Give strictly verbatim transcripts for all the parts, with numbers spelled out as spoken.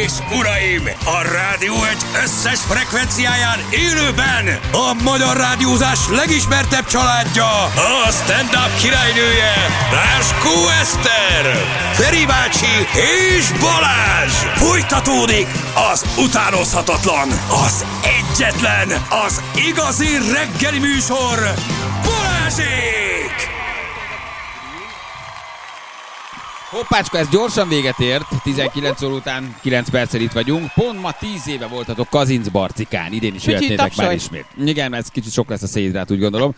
és uraim, a Rádió egy összes frekvenciáján élőben a magyar rádiózás legismertebb családja, a stand-up királynője, Ráskó Eszter, Feri bácsi és Balázs. Folytatódik az utánozhatatlan, az egyetlen, az igazi reggeli műsor, Balázsék! Hoppácska, ez gyorsan véget ért, tizenkilenc óra után kilenc perccel itt vagyunk. Pont ma tíz éve voltatok Kazinc Barcikán, idén is jöhetnétek már ismét. Igen, ez kicsit sok lesz a szénhidrát, úgy gondolom.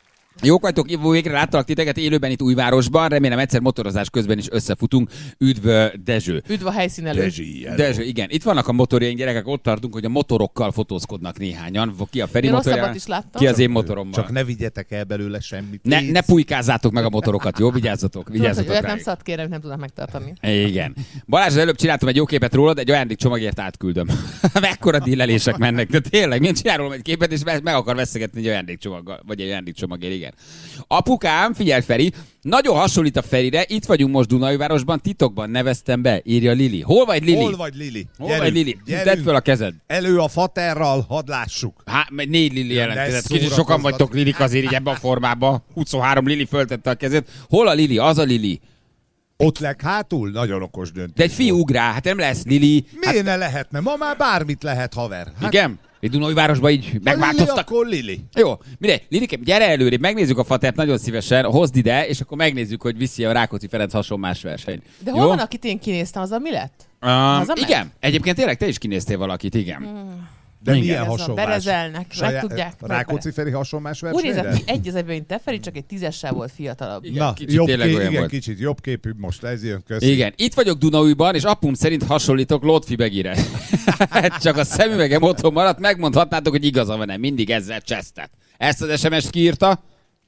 Jók vagytok, végre láttalak titeket élőben itt Újvárosban, remélem egyszer motorozás közben is összefutunk. Üdv Dezső. Üdv a helyszínelő. Dezső, Dezső, igen. Itt vannak a motorjaink, gyerekek, ott tartunk, hogy a motorokkal fotózkodnak néhányan. Ki a Feri motorján, ki az én motorommal. Csak ne vigyetek el belőle semmit. Ne, ne pulykázzátok meg a motorokat, jó? Vigyázzatok, vigyázzatok Tudod, hogy rá. nem szat kérem, nem tudnak megtartani. Igen. Balázs, az előbb csináltam egy jó képet rólad, egy ajándékcsomagért átküldöm. Mekkora dillelések mennek, de tényleg, én csinálom egy képet, és meg akar veszegetni egy ajándékcsomaggal, vagy egy ajándékcsomagért, igen. Apukám, figyelj Feri, nagyon hasonlít a Ferire, itt vagyunk most Dunaújvárosban, titokban neveztem be, írja Lili. Hol vagy Lili? Hol vagy Lili? Hol Gyerünk, vagy Lili? gyerünk. Tedd föl a kezed. Elő a faterral, hadd lássuk. Hát, négy Lili jelentkezett. Kicsit sokan szórakoztat. vagytok Lilik azért így ebben a formában. huszonhárom Lili föltette a kezét. Hol a Lili? Az a Lili. Ott leghátul? Nagyon okos döntés. De egy fiú ugrál, hát nem lesz Lili. Miért Hát, ne lehetne? Ma már bármit lehet, haver. Hát, igen? Egy Dunaújvárosban így Lili, megváltoztak. akkor Lili. Jó, mindegy, Lilike, gyere előrébb, megnézzük a fatert nagyon szívesen, hozd ide, és akkor megnézzük, hogy viszi a Rákóczi Ferenc hasonlás verseny. De Jó? hol van, akit én kinéztem, az a mi lett? Um, igen, egyébként tényleg te is kinéztél valakit, igen. Hmm. De Igen. milyen Ez a hasonlás? berezelnek, meg tudják. Rákóczi Feri hasonlás Úgy nézett versenyre? ki, egy az egyben, mint te, Feri, csak egy tízessel volt fiatalabb. Igen, Na, kicsit jobb tényleg kép, olyan igen, volt. kicsit jobb képű, most ez jön, köszi. Igen, itt vagyok Dunaújban, és apum szerint hasonlítok Lotfi Begire. Csak a szemüvegem otthon maradt, megmondhatnátok, hogy igaza van-e, mindig ezzel csesztet. Ezt az es em es-t kiírta.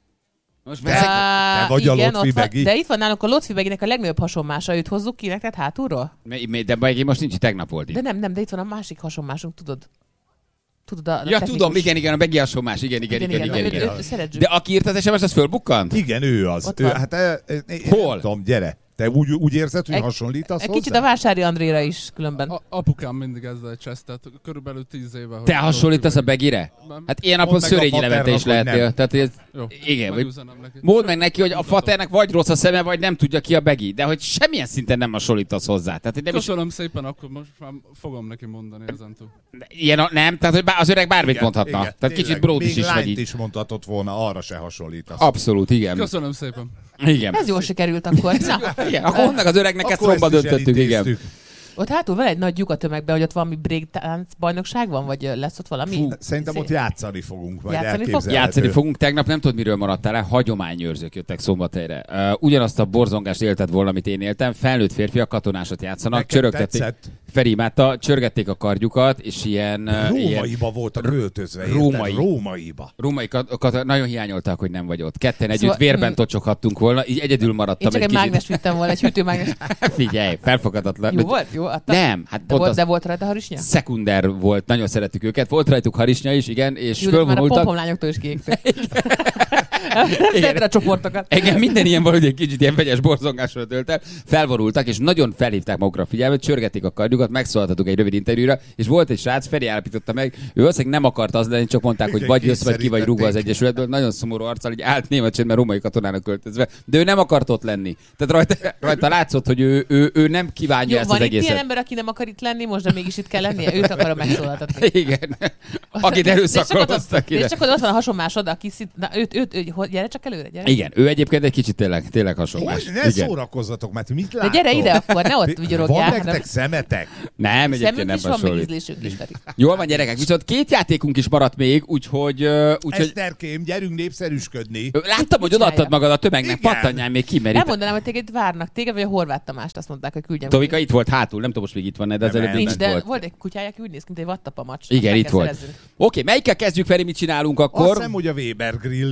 Most Te- beszek... te vagy a igen, Lotfi ott van, Begi? de itt van nálunk a Lotfi Beginek a legnagyobb hasonmása, őt hozzuk ki neked hátulról? De Begi most nincs, tegnap volt itt. De nem, nem, de itt van a másik hasonmásunk, tudod? Tudod, a, a Ja, technikus. tudom, igen, igen, a Begi hasonlás, igen, igen, igen, igen, igen, igen, igen. őt- őt szeretjük. De aki írt az es em es, az fölbukkant? Igen, ő az. Ott Ő, van. hát, e, e, e, Hol? Nem tudom, gyere. Te úgy, úgy érzed, hogy Egy- hasonlítasz Egy hozzá? kicsit a Vásári Andréra is különben. A, apukám mindig ezzel csesztett, körülbelül tíz éve. hogy Te hasonlítasz a Begire? Nem. Hát ilyen napon Mondd meg a Szörényi Levente is faternak, hogy lehetnél. nem. Tehát, ez, Jó, igen, vagy megüzenem neki. mondd meg neki, hogy a faternek vagy rossz a szeme, vagy nem tudja ki a Begi, de hogy semmilyen szinten nem hasonlítasz hozzá. Tehát, hogy nem is, Köszönöm szépen, akkor most már fogom neki mondani ezentúl. ilyen, a- nem, tehát hogy bá- az öreg bármit Igen, mondhatna. igen, Tehát kicsit tényleg. bródis Még is vagy lányt így. is mondhatott volna, arra se hasonlítasz. Abszolút, igen. Köszönöm szépen. Igen. Ez jól sikerült akkor. Na, Igen, akkor annak az öregnek ezt Akkor romba ezt is döntöttük, igen. elintéztük. ott hátul van egy nagy lyuk a tömegben, hogy ott valami breakdance bajnokság van, vagy ö, lesz ott valami? Fú, Szerintem ott játszani fogunk, majd Játszani fog? elképzelhető. Játszani fogunk, tegnap nem tudod, miről maradtál el, hagyományőrzők jöttek Szombathelyre. Uh, ugyanazt a borzongást élted volna, amit én éltem, felnőtt férfiak katonásat játszanak, Nekem csörögtették, tetszett. Feri imádta, csörgették a kardjukat, és ilyen... uh, ilyen Rómaiba voltak költözve, érted? Római. Rómaiba. római kat- kat- nagyon hiányolták, hogy nem vagy ott. Ketten együtt Szóval- vérben mm. tocsoghattunk volna, így egyedül Én maradtam csak egy kicsit. mágnes vittem volna, egy hűtőmágnes. Figyelj, felfogadatlan. Jó volt? Jó? Adta? Nem, hát De pont volt, az de volt rajta harisnya? szekunder volt, nagyon szerettük őket. Volt rajtuk harisnya is, igen, és Jó, de már a fölvonultak. pompomlányoktól is kiégtek. Nem szereted a csoportokat. Engem minden ilyen valahogy egy kicsit ilyen vegyes borzongásra tölt el. Felvorultak, és nagyon felhívták magukra a figyelmet, csörgették a kardjukat, megszólaltatuk egy rövid interjúra, és volt egy srác, Feri állapította meg, ő valószínűleg nem akart az lenni, csak mondták, hogy Igen, vagy jössz, vagy ki vagy rúgva az kényszerítették. Egyesületből. Nagyon szomorú arccal, így állt német csend, mert római katonának költözve, de ő nem akart ott lenni. Tehát rajta, rajta látszott, hogy ő, ő, ő nem kívánja Jó, ezt van az itt ilyen egészet. ember, aki nem akar itt lenni, most de mégis itt kell lennie? Őt akarom megszólaltatni. Igen. Akit erőszakoloztak És ide. csak ott van a hasonmásod, aki szint... Na, őt, őt, őt, hogy- gyere csak előre, gyere. Igen, ő egyébként egy kicsit tényleg, tényleg hasonlás. Hogy ne Igen. szórakozzatok, mert mit De látok? gyere ide akkor, ne ott Van vigyorogják. nektek szemetek? Nem, egyébként Szemünk nem is van, meg hasonlít. ízlésünk is, Feri. Jól van, gyerekek, viszont két játékunk is maradt még, úgyhogy... ö, úgyhogy Eszterkém, gyerünk népszerűsködni. Ö, láttam, hogy odaadtad magad a tömegnek, Igen. pattanjál még ki, mert itt... Elmondanám, hogy téged várnak, téged vagy a Horváth Tamást, azt mondták, hogy küldjem. Tovika itt volt hátul, nem tudom, most még itt van, de az Nem, előbb Nincs, bent de volt. volt egy kutyája, aki úgy néz ki, mint egy vattapamacs. Igen, Meg itt kell volt. szerezzünk. Oké, melyikkel kezdjük, Feri, mit csinálunk Azt akkor? hiszem, hogy a Weber Grill jön most.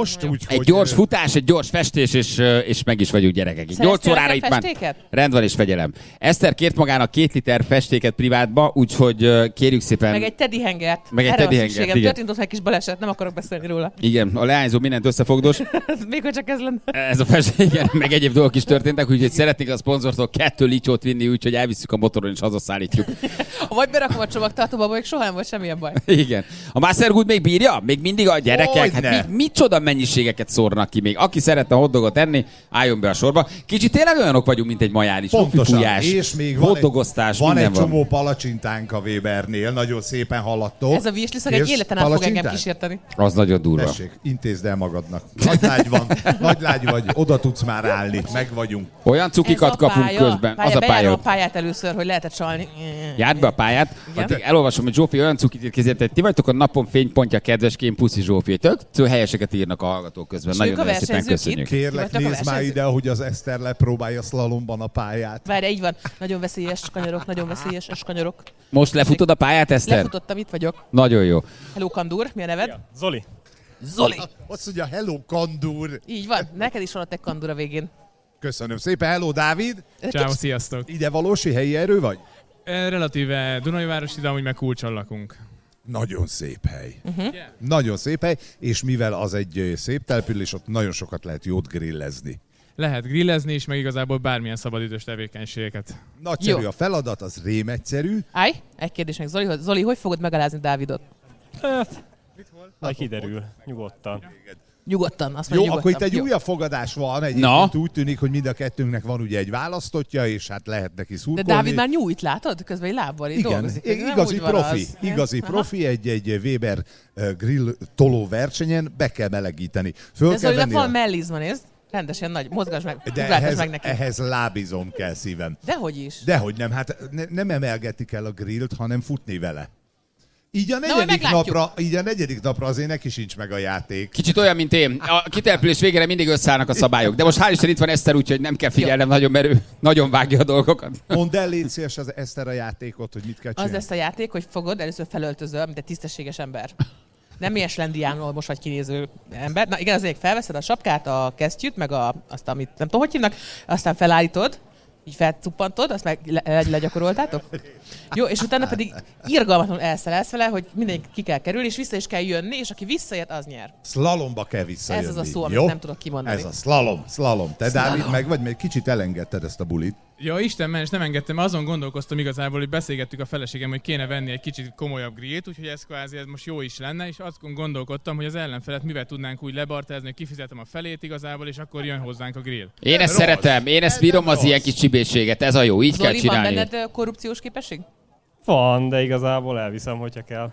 most, úgyhogy... Egy gyors futás, egy gyors festés, és, és meg is vagyunk gyerekek. nyolc órára itt már rend van és fegyelem. Eszter kért magának két liter festéket privátba, úgyhogy kérjük szépen... Meg egy teddy hangert. Meg egy teddy hangert, igen. Történt ott egy kis baleset, nem akarok beszélni róla. Igen, a leányzó mindent összefogdos. Még hogy csak ez lenne. Ez a festék, igen, meg egyéb dolgok is történtek, úgyhogy szeretnék a szponzortól kettő lityót vinni, úgyhogy elvisszük a motoron és hazaszállítjuk. Vagy berakom a csomagtartóba, még soha nem volt semmilyen baj. Igen. A Mastergood még bírja? Még mindig a gyerekek? Hát mi, micsoda mennyiségeket szórnak ki még. Aki szeretne hotdogot enni, álljon be a sorba. Kicsit tényleg olyanok vagyunk, mint egy majális. Pontosan. És még van egy, van egy csomó van. palacsintánk a Webernél. Nagyon szépen haladtok. Ez a wishlist egy életen át fog engem kísérteni. Az nagyon durva. Tessék, intézd el magadnak. Nagy lágy van, nagy lágy vagy, oda tudsz már állni. Meg vagyunk. Olyan cukikat kapunk pálya, közben. Pálya, az a pálya. a pályát először, hogy lehetett csalni. Járd be a pályát. Addig elolvasom, hogy Zsófi olyan cukit készített. Ti vagytok a napon fénypontja, kedveském, puszi Zsófi. Tök helyeseket írnak a hallgatók közben. És nagyon szépen köszönjük. Kérlek, nézd már ide, hogy az Eszter lepróbálja szlalomban a pályát. Várj, így van. Nagyon veszélyes kanyarok, nagyon veszélyes kanyarok. Most lefutod a pályát, Eszter? Lefutottam, itt vagyok. Nagyon jó. Hello, Kandur, mi a neved? Ja, Zoli. Zoli. Azt mondja, hello, Kandur. Így van, neked is van ott egy Kandur a végén. Köszönöm szépen, hello, Dávid. Ciao, sziasztok. Ide valósi helyi erő vagy? Relatíve Dunajvárosi, de amúgy meg Kulcson lakunk. Nagyon szép hely. Uh-huh. Yeah. Nagyon szép hely, és mivel az egy szép település, ott nagyon sokat lehet jót grillezni. Lehet grillezni is, meg igazából bármilyen szabadidős tevékenységeket. Nagyszerű Jó. a feladat, az rém egyszerű. Állj, egy kérdés meg Zoli, hogy Zoli, hogy fogod megalázni Dávidot? Hát, majd kiderül, nyugodtan. Nyugodtan, azt Jó, mondja, akkor itt egy Jó. újabb fogadás van, egyébként Na? úgy tűnik, hogy mind a kettőnknek van ugye egy választottja, és hát lehet neki De szurkolni. Dávid már nyújt, látod? Közben egy lábbal így Igen, dolgozik. Ez nem igazi úgy van profi, az. igazi Aha. profi, egy, egy Weber uh, grill toló versenyen be kell melegíteni. Föl De kell Zolinak venni van a... mellizma, nézd. Rendesen nagy, mozgasd meg, De ugráltasd ehhez, meg neki. ehhez lábizom kell szívem. Dehogy is. Dehogy nem, hát ne, nem emelgetik el a grillt, hanem futni vele. Így a majd negyedik, meglátjuk. napra, így a negyedik napra azért neki sincs meg a játék. Kicsit olyan, mint én. A kitelepülés végére mindig összeállnak a szabályok. De most hál' Isten itt van Eszter, úgyhogy nem kell figyelnem nagyon, mert ő nagyon vágja a dolgokat. Mondd el, légy szíves az Eszter a játékot, hogy mit kell Az csinálni. lesz a játék, hogy fogod, először felöltözöl, mint egy tisztességes ember. Nem ilyen slendiánul most vagy kinéző ember. Na igen, azért felveszed a sapkát, a kesztyűt, meg a, azt, amit nem tudom, hogy hívnak, aztán felállítod, így felcuppantod, azt meg le, legyakoroltátok. Jó, és utána pedig irgalmatlanul elszelelsz vele, hogy mindenki ki kell kerülni, és vissza is kell jönni, és aki visszaért, az nyer. Szlalomba kell visszajönni. Ez az a szó, amit jó? nem tudok kimondani. Ez a szlalom, szlalom. Te, Szlalom. Dávid, meg vagy, mert kicsit elengedted ezt a bulit. Ja, Isten ments, nem engedtem, azon gondolkoztam igazából, hogy beszélgettük a feleségem, hogy kéne venni egy kicsit komolyabb grillt, úgyhogy ez kvázi ez most jó is lenne, és azt gondolkodtam, hogy az ellenfelet mivel tudnánk úgy lebartázni, hogy kifizetem a felét igazából, és akkor jön hozzánk a grill. Én ezt Rossz. szeretem, én ezt Ez bírom nem az ilyen rossz. kis csibészséget, ez a jó, így kell Zoli, van csinálni. benned ö, korrupciós képesség? Van, de igazából elviszem, hogyha kell.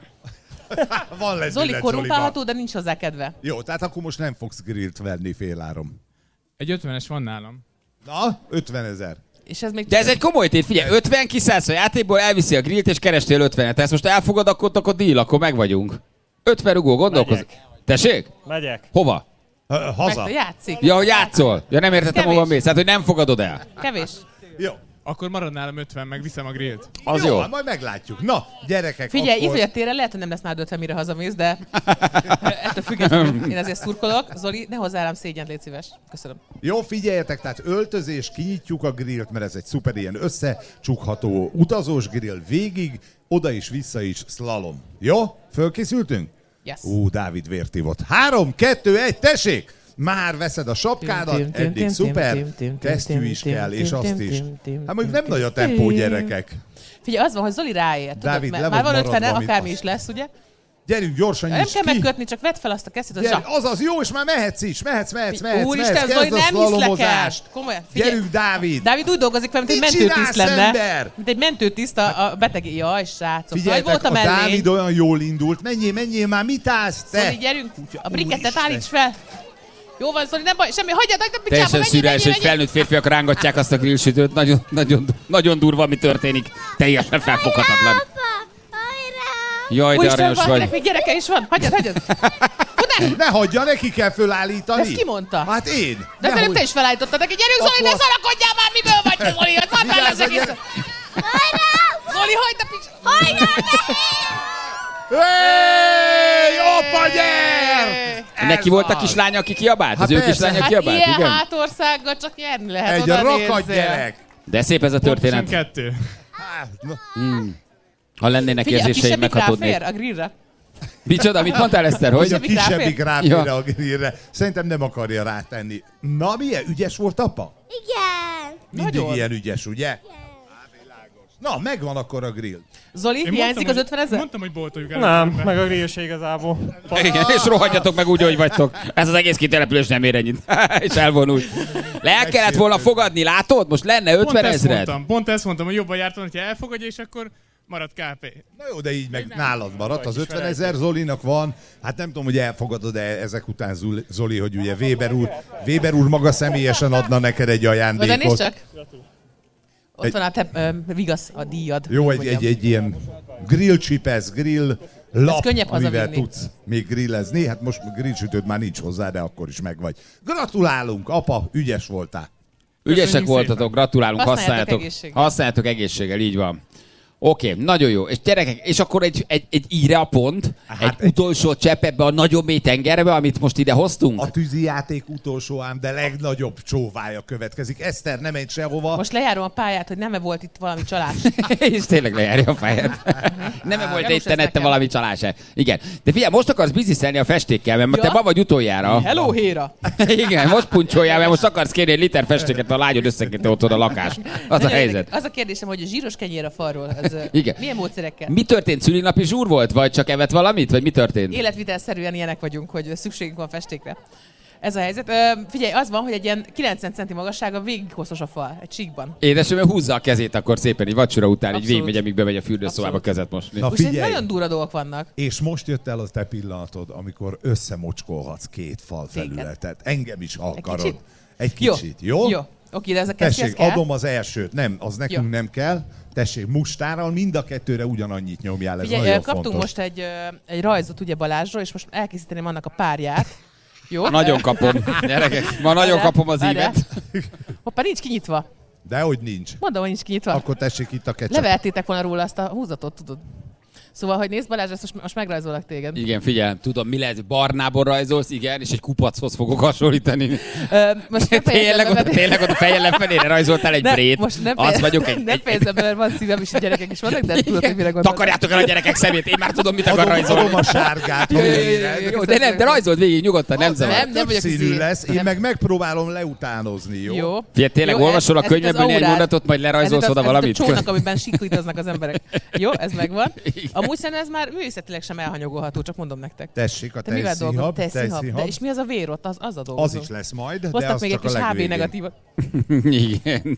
Van lesz Zoli billet korrumpálható, de nincs hozzá kedve. Jó, tehát akkor most nem fogsz grillt venni féláron. Egy ötvenes van nálam. Na, ötven ezer. És ez még De ez egy komoly tét, figyelj, ötven kiszállsz a játékból, elviszi a grillt és kerestél ötvenet. Ezt most elfogad, akkor, akkor deal, akkor meg vagyunk. ötven rugó, gondolkozz. Megyek. Tessék? Megyek. Hova? Ö, Haza. Meg, játszik. Ja, hogy játszol. Ja, nem értettem, Kevés. hova mész. Hát, hogy nem fogadod el. Kevés. Jó. Akkor marad nálam ötven, meg viszem a grillt. Az jó. jó. Hát majd meglátjuk. Na, gyerekek, Figyelj, akkor... itt vagy a téren, lehet, hogy nem lesz nálad ötven, mire hazamész, de ettől függetlenül én ezért szurkolok. Zoli, ne hozzá rám szégyent, légy szíves. Köszönöm. Jó, figyeljetek, tehát öltözés, kinyitjuk a grillt, mert ez egy szuper ilyen összecsukható utazós grill végig, oda is, vissza is, szlalom. Jó? Fölkészültünk? Yes. Ú, Dávid vértivott. Három, kettő, egy, tessék! Már veszed a sapkádat, Tim, tim, eddig tim, szuper, tim, tim, kesztyű tim, is tim, kell, tim, és tim, azt tim, is. tim, tim, Hát mondjuk tim, nem nagy a tim, tempó, tim. gyerekek. Figyelj, az van, hogy Zoli ráért. Dávid, Tudod, le már vagy van ötvene, maradva, akármi mit is lesz, ugye? Gyerünk, gyorsan Nem nyisd kell ki. megkötni, csak vedd fel azt a kesztyűt, az Gyere, zsák. azaz, jó, és már mehetsz is, mehetsz, mehetsz, mehetsz, Úristen, mehetsz, Zoli, kezd a nem hiszlek el. szlalomozást. Komolyan, figyelj. Gyerünk, Dávid! Dávid úgy dolgozik fel, mint egy Mit mentőtiszt csinálsz, lenne. ember? Mint egy mentőtiszt a, a beteg... Jaj, srácok. Nagy Figyeljetek, volt a a mellény. Dávid olyan jól indult. Menjél, menjél már, mit állsz te? Zoli, gyerünk. A brikettet Úristen. állíts fel. Jó van, Zoli, nem baj, semmi, hagyjad, hagyjad, picsába, Teljesen menjél, szürreális, menjél, hogy felnőtt férfiak rángatják azt a grillsütőt. Nagyon, nagyon, nagyon durva, mi történik. Teljesen felfoghatatlan. Jaj, de Úristen, aranyos valakinek vagy. még gyereke is van. Hagyjad, hagyjad. Tudás? Ne hagyja, neki kell fölállítani. Ezt ki mondta? Hát én. De Nehogy- előbb te is felállítottad neki. Gyerünk, Zoli, ne Akkor- szarakodjál már, miből vagy te, Zoli? Az szartál Vigyázz, az egész. gyere. Zoli, hagyd a pics... Hagyd Hey, apa nyer! Neki volt a kislánya, aki kiabált? Hát az ő persze. kislánya Hát kiabált? ilyen Igen? hátországgal csak nyerni lehet. Egy oda rakat nézzél. gyerek! De szép ez a történet. Pontosan kettő. Hát, na, Ha lennének Figyelj, a érzéseim, kisebbik meghatódnék. ráfér a grillre? Micsoda, mit mondtál, Eszter, hogy a hogy? Kisebbik kisebbik ráfér? ráfér Ja. a grillre. Szerintem nem akarja rátenni. Na, milyen ügyes volt apa? Igen. Mindig Nagyon. ilyen ügyes, ugye? Na, megvan akkor a grill. Zoli, Én hiányzik az mondtam, ötven hogy- ezer? Mondtam, hogy boltoljuk el. Nem, meg a grill se igazából. Igen, és rohadjatok meg úgy, hogy vagytok. Ez az egész kitelepülés nem ér ennyit. És elvonult. Le el kellett volna fogadni, látod? Most lenne Pont ötven ezt ezred. mondtam, pont ezt mondtam, hogy jobban jártam, hogyha elfogadja, és akkor marad ká pé. Na jó, de így meg nálad maradt. Az ötven ezer Zolinak van. Hát nem tudom, hogy elfogadod-e ezek után Zoli- Zoli, hogy ugye Weber úr, Weber úr maga személyesen adna neked egy Oda nézd ajándékot. csak. Ott Egy- van a te, ö, vigasz, a díjad. Jó, egy, Mondjam. egy, egy ilyen grill chipes, grill lap, könnyebb amivel hazavinni. tudsz még grillezni. Hát most grillsütőd már nincs hozzá, de akkor is megvagy. Gratulálunk, apa, ügyes voltál. Ügyesek Köszönjük voltatok, szépen. gratulálunk, Használjátok használjátok. egészséggel. Használjátok egészséggel, így van. Oké, okay, nagyon jó. És gyerekek, és akkor egy, egy, egy íre a pont, Hát egy, egy- utolsó csepp ebbe a nagyon mély tengerbe, amit most ide hoztunk. A tűzijáték utolsó ám, de legnagyobb csóvája következik. Eszter, nem menj sehova. Most lejárom a pályát, hogy nem-e volt itt valami csalás. És tényleg lejárja a fejed. Nem volt Gyanús itt ez nette nekem. valami csalás-e. Igen. De figyelj, most akarsz bizniszelni a festékkel, mert Ja. te ma vagy utoljára. Hello, Héra! Igen, most puncsoljál, mert most akarsz kérni egy liter festéket, a lányod összeköti otthon a lakás. Az a Nagyon helyzet. érdekes. Az a kérdésem, hogy a zsíros kenyér a falról, az, ö, Igen. milyen módszerekkel? Mi történt? Szülinapi zsúr volt? Vagy csak evett valamit? Vagy mi történt? Életvitelszerűen ilyenek vagyunk, hogy szükségünk van festékre. Ez a helyzet. Ö, figyelj, az van, hogy egy ilyen kilencven centi magassága végig hosszos a fal, egy síkban. Édesem, húzza a kezét akkor szépen, így vacsora után, így Abszolút. végigmegy, amíg bemegy a fürdőszobába Abszolút. kezet mosni. Na Most itt figyelj, nagyon durva dolgok vannak. és most jött el a te pillanatod, amikor összemocskolhatsz két fal felületet. Engem is ha akarod. kicsit? Egy kicsit, jó? Jó. Oké, de ez a kesztyű, ez Tessék, kell? adom az elsőt. Nem, az nekünk Jó. nem kell. Tessék, mustárral mind a kettőre ugyanannyit nyomjál, ez Figyelj, nagyon ö, kaptunk fontos. most egy, ö, egy rajzot ugye Balázsról, és most elkészíteném annak a párját. Jó? Nagyon kapom. Gyerekek, ma nagyon Várjál, kapom az várjál. ívet. Hoppá, nincs kinyitva. Dehogy nincs. Mondom, hogy nincs kinyitva. Akkor tessék itt a ketchup. Levertétek volna róla azt a húzatot, tudod. Szóval, hogy nézd Balázs, ezt most, most megrajzolok téged. Igen, figyelj, tudom, mi lesz, barnából rajzolsz, igen, és egy kupachoz fogok hasonlítani. Ö, most nem fejezem Tényleg, be, ott, mert- tényleg ott a fejjel lefelére rajzoltál egy Ne, brét. most nem Az fejezem- vagyok egy... Nem egy, fejezem be, mert van szívem is, a gyerekek is vannak, de tudod, hogy mire gondolok. Takarjátok el a gyerekek szemét, én már tudom, mit akar Adom, rajzolni. adom a sárgát, Jó, hogy jó, jó, jó, éred. jó, de nem, de rajzold végig nyugodtan, nem zavar. Nem, nem vagyok Színű izé. lesz, én Nem. meg megpróbálom leutánozni, jó? Jó. Figyelj, tényleg Jó, olvasol a ez- ez itt könyvemből az néhány aurád. mondatot, majd lerajzolsz Ez itt oda az- ez itt valamit? a csónak, amiben sikítoznak az emberek. Jó, ez megvan. Igen. Amúgy szerintem ez már művészetileg sem elhanyagolható, csak mondom nektek. Tessék a Te mivel dolgozol? tejszínhab, Tejszínhab. De tejszínhab. és mi az a vér ott? Az, az a Az dolgozó. is lesz majd, de Hoztak az még egy csak a kis há bé legvégén. negatívat. Igen.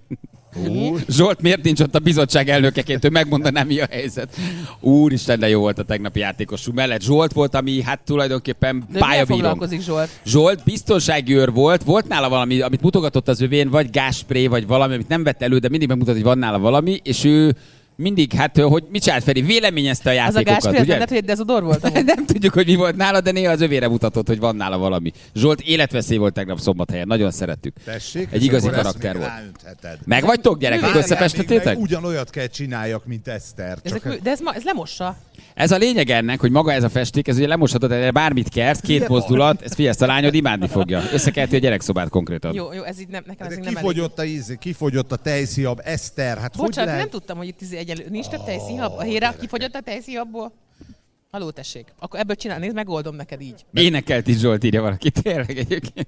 Ó, Zsolt miért nincs ott a bizottság elnökeként, ő megmondaná, mi a helyzet. Úristen, de jó volt a tegnapi játékosunk mellett. Zsolt volt, ami hát tulajdonképpen De mivel pályabírónk. foglalkozik Zsolt? Zsolt biztonsági őr volt, volt nála valami, amit mutogatott az övén, vagy gázspré, vagy valami, amit nem vett elő, de mindig megmutatott, hogy van nála valami, és ő mindig, hát, hogy mit csinált Feri, véleményezte a Az a játékokat, gáspré, ugye? lehet, hogy egy dezodor volt amúgy. Nem tudjuk, hogy mi volt nála, de néha az övére mutatott, hogy van nála valami. Zsolt életveszély volt tegnap Szombathelyen, nagyon szerettük. tessék, Egy és igazi akkor ezt karakter még volt. ráöntheted. Meg vagytok, gyerekek, Művészek. összefestetétek? Még meg ugyanolyat kell csináljak, mint Eszter. Ezek, Csak mű- de ez, ma, ez lemossa. Ez a lényeg ennek, hogy maga ez a festék, ez ugye lemoshatod, erre bármit kersz, két Ugye mozdulat, ez figyelsz, a lányod imádni fogja. Összekelti a gyerekszobát konkrétan. Jó, jó, ez így nem, nekem ez de így nem elég. kifogyott a íz, kifogyott a tejszíjab, Eszter, hát hogy Bocsánat, lehet? nem tudtam, hogy itt izé egyenlő. Nincs több tejszínhab? A héra kifogyott a tejszínhabból? Haló, tessék. Akkor ebből csinál, nézd, megoldom neked így. Énekelt is Zsolt, írja valaki, tényleg egyébként.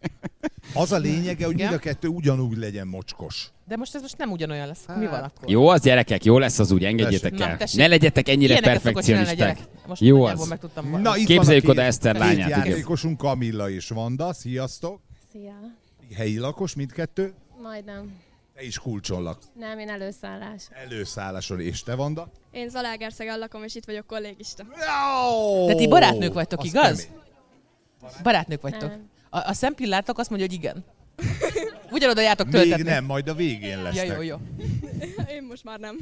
Az a lényege, hogy Igen. mind a kettő ugyanúgy legyen mocskos. De most ez most nem ugyanolyan lesz. Mi van akkor? Jó az gyerekek, jó lesz az úgy, engedjétek Tessék. el. Na, tessék. Ne legyetek ennyire Ilyeneket szokott csinálni a perfekcionisták. gyerek. Most Jó nagyjából az. megtudtam. Na, itt Képzeljük van a oda két- Eszter két lányát, igen. játékosunk, Kamilla és Vanda, sziasztok. Szia. Helyi lakos mindkettő. Majdnem. Te is kulcson laksz. Nem, én előszállás. Előszálláson, és te, Vanda? Én Zalaegerszegen lakom, és itt vagyok kollégista. Jó! De ti barátnők vagytok, Az igaz? kemény. Barátnők vagytok. Nem. A, a szempillátok azt mondja, hogy igen. Ugyanoda jártok Még töltetni. nem, majd a végén Ja, lesznek. jó, jó. Én most már nem.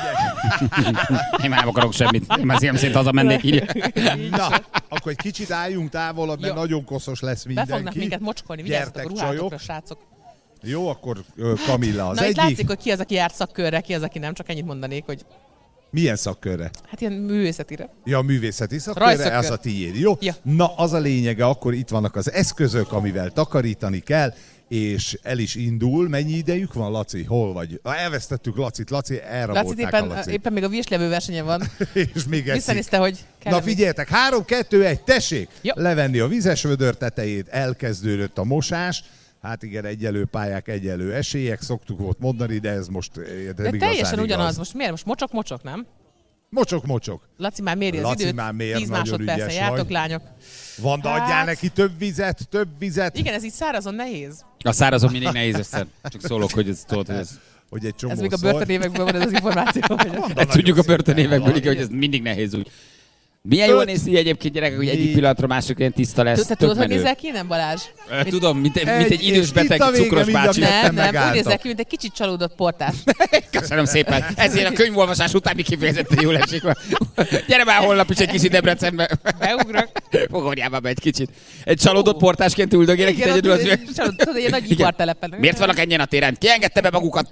Én már nem akarok semmit. Én már szívem szerint hazamennék, írja. Na, akkor egy kicsit álljunk távolabb, mert Jó. nagyon koszos lesz mindenki. Befognak minket mocskolni, vigyázzatok a Gyertek, ruhátokra, csajok. srácok. Jó, akkor ö, Kamilla az Na itt egyik. látszik, hogy ki az, aki járt szakkörre, ki az, aki nem, csak ennyit mondanék, hogy Milyen szakkörre? Hát ilyen művészetire. Ja, a művészeti szakkörre, Rajszakkör. ez a tiéd, jó? Ja. Na, az a lényege, akkor itt vannak az eszközök, amivel takarítani kell, és el is indul. Mennyi idejük van, Laci? Hol vagy? Elvesztettük Lacit. Laci, elrabolták Laci a éppen, Lacit. éppen még a virslevő versenyen van. És még eszik. Visszanézte, hogy kell. Na figyeljetek, három, kettő, egy, tessék! Jó. Levenni a vizes vödör tetejét, elkezdődött a mosás. Hát igen, egyelő pályák, egyelő esélyek, szoktuk volt mondani, de ez most eh, nem De igazán teljesen igaz. ugyanaz. Most miért? Most mocsok-mocsok, nem? Mocsok-mocsok. Laci már méri az Laci időt. már mér, tíz nagyon másodpercen ügyes jártok, vagy. lányok. Vanda, Hát- adjál neki több vizet, több vizet. Igen, ez így szárazon nehéz. A szárazon mindig nehéz össze. Csak szólok, hogy ez tudod, hogy ez... Hogy egy csomó Ez még a szor. börtönévekből van ez az információ. Hogy Ezt tudjuk a börtönévekből, igen, hogy ez mindig nehéz úgy. Milyen jól Öt, néz ki egyébként, gyerekek, hogy egyik négy. pillanatra másikra ilyen tiszta lesz. Te Tök tudod, hogy menő. nézel ki, nem Balázs? Ö, Tudom, mint, mint Egy, egy idős és beteg itt a vége cukros mind a bácsi. ketten Nem, nem, úgy megálltak. nézel ki, mint egy kicsit csalódott portás. Köszönöm szépen. Ezért a könyvolvasás után mi kifejezetten jól esik. Gyere már holnap is egy kicsit Debrecenbe. Beugrok. Fogorjába be egy kicsit. Egy csalódott portásként üldögélek itt Igen, egyedül. ott- Az... csalódott, tudod, ilyen nagy Igen. ipartelepen. Miért vannak ennyien a téren? Ki engedte be magukat?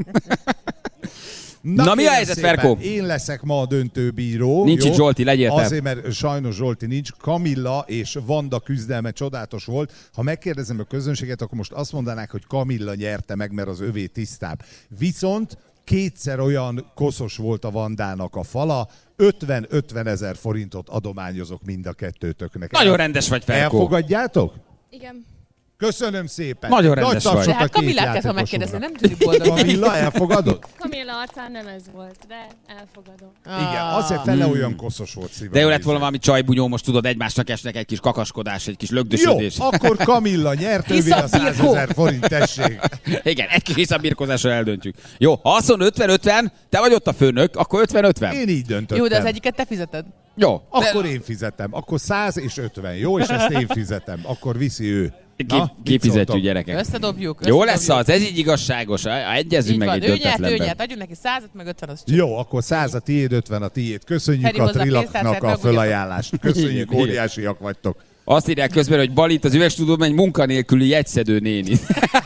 Na, mi a kérem helyzet, szépen, Ferkó? Én leszek ma a döntőbíró. Nincs jó? itt Zsolti, legyél te. Azért, mert sajnos Zsolti nincs. Kamilla és Vanda küzdelme csodálatos volt. Ha megkérdezem a közönséget, akkor most azt mondanák, hogy Kamilla nyerte meg, mert az övé tisztább. Viszont kétszer olyan koszos volt a Vandának a fala, ötven-ötven ezer forintot adományozok mind a kettőtöknek. Nagyon rendes vagy, Ferkó. Elfogadjátok? Igen. Köszönöm szépen. Nagyon Nagy rendes tapsot vagy. a Hát két Kamillát kell, ha játékosunknak. megkérdezni, nem tudjuk boldogulni. Kamilla, elfogadod? Kamilla arcán nem ez volt, de elfogadom. Igen, azért fele olyan koszos volt szívem. De jó lett volna valami csajbunyó, most tudod, egymásnak esnek egy kis kakaskodás, egy kis lögdösödés. Jó, akkor Kamilla nyert, ővé a százezer forint, tessék. Igen, egy kis hiszabirkózásra eldöntjük. Jó, ha azt mondod ötven-ötven, te vagy ott a főnök, akkor ötven-ötven. Én így döntöttem. Jó, de az egyiket te fizeted. Jó. Akkor én fizetem. Akkor száz és ötven. Jó, és ezt én fizetem. Akkor viszi ő. Ki, kifizetjük, gyerekek. Összedobjuk. Jó lesz összedobjuk. az, ez így igazságos. Egyezzünk Így meg van, egy ő nyert, ő döntetlenben. nyert. Adjunk neki százat, meg ötven az csak. Jó, akkor száz a tiéd, ötven a tiéd. Köszönjük Feri a hozza a Trilaknak pénztárcát, a meg fölajánlást. Köszönjük, Igen, igen. óriásiak vagytok. Azt írják közben, hogy Balit az üvegstúdióban egy munkanélküli jegyszedő néni.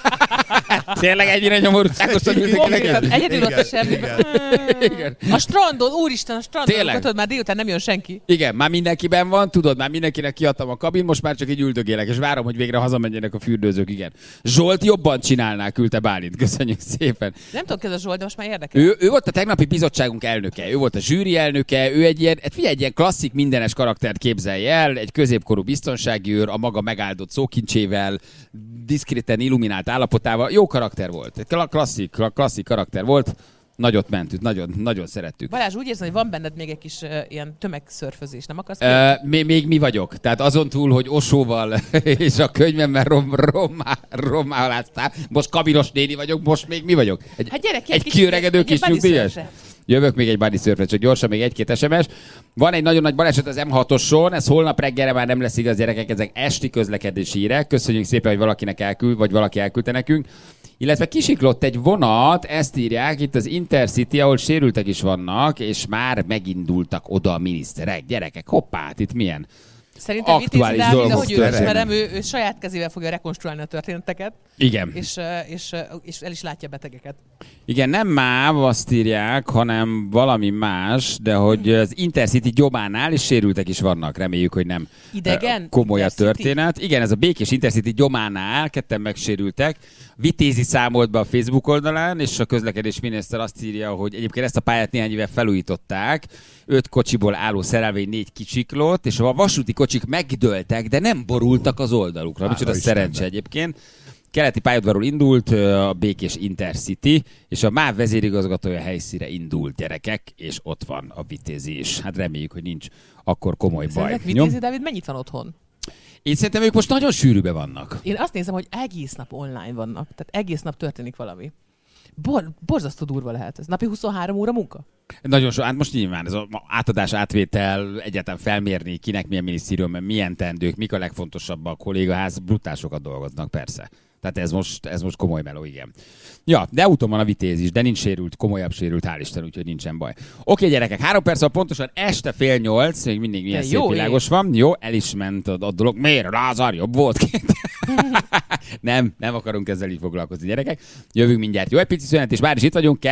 Tényleg ennyire nyomorúságosan ültek Ó, neked? egyedül ott a Igen, semmiben. Igen. A strandon, úristen, a strandon. Tényleg? Tudod, már délután nem jön senki. Igen, már mindenkiben van, tudod, már mindenkinek kiadtam a kabin, most már csak így üldögélek, és várom, hogy végre hazamenjenek a fürdőzők, igen. Zsolt jobban csinálná, küldte Bálint, köszönjük szépen. Nem tudok, ez a Zsolt, de most már érdekel. Ő, ő volt a tegnapi bizottságunk elnöke, ő volt a zsűri elnöke, ő egy ilyen, hát figyelj, egy ilyen klasszik mindenes karaktert képzelj el, egy középkorú biztonsági őr, a maga megáldott szókincsével, diszkréten illuminált állapotával, jó karakter volt, egy klasszik, klasszik karakter volt, nagyot mentük, nagyon, nagyon szerettük. Balázs, úgy érzem, hogy van benned még egy kis uh, ilyen tömegszörfözés, nem akarsz? Ö, még, még mi vagyok. Tehát azon túl, hogy Osóval és a könyvemmel rom, romá, romáláztál, most kabinos néni vagyok, most még mi vagyok? Egy, Hát gyere ki, egy egy kicsit, kiöregedő egy kis body nyugdíjas? surfre. Jövök még egy body surfre, csak gyorsan még egy-két es em es. Van egy nagyon nagy baleset az em hatoson, ez holnap reggelre már nem lesz igaz, gyerekek, ezek esti közlekedési hírek. Köszönjük szépen, hogy valakinek elküld, vagy valaki elküldte nekünk. Illetve kisiklott egy vonat, ezt írják, itt az Intercity, ahol sérültek is vannak, és már megindultak oda a miniszterek. Gyerekek, hoppá, hát itt milyen Szerintem aktuális Vitézi Dávid, dolgok ahogy ő történnek. ismerem, ő, ő saját kezével fogja rekonstruálni a történeteket, Igen. és, uh, és, uh, és el is látja a betegeket. Igen, nem MÁV azt írják, hanem valami más, de hogy az Intercity gyománál is sérültek is vannak. Reméljük, hogy nem Idegen? eh, komoly a Intercity? történet. Igen, ez a békés Intercity gyománál ketten megsérültek. Vitézi számolt be a Facebook oldalán, és a közlekedés miniszter azt írja, hogy egyébként ezt a pályát néhány éve felújították. Öt kocsiból álló szerelvény négy kicsiklott, és a vasúti kocsik megdőltek, de nem borultak az oldalukra. Hála Micsoda Istennek. szerencse egyébként. Keleti pályaudvarról indult a békés Intercity, és a MÁV vezérigazgatója helyszíre indult, gyerekek, és ott van a Vitézi is. Hát reméljük, hogy nincs akkor komoly baj. Szerinted Nyom? Vitézi Dávid mennyit van otthon? Én szerintem ők most nagyon sűrűbe vannak. Én azt nézem, hogy egész nap online vannak. Tehát egész nap történik valami. Bor, borzasztó durva lehet ez. Napi huszonhárom óra munka? Nagyon so, hát most nyilván ez az átadás, átvétel, egyáltalán felmérni, kinek milyen minisztérium, milyen teendők, mik a legfontosabbak, a kollégaház, brutásokat dolgoznak, persze. Tehát ez most, ez most komoly meló, igen. Ja, de úton van a Vitéz is, de nincs sérült, komolyabb sérült, hál' Isten, úgyhogy nincsen baj. Oké, gyerekek, három perc pontosan este fél nyolc, még mindig milyen De szép jó világos van. Jó, el is ment a, a dolog. Miért? Lázár jobb volt két. nem, nem akarunk ezzel így foglalkozni, gyerekek. Jövünk mindjárt. Jó, egy pici szünet, és már is itt vagyunk.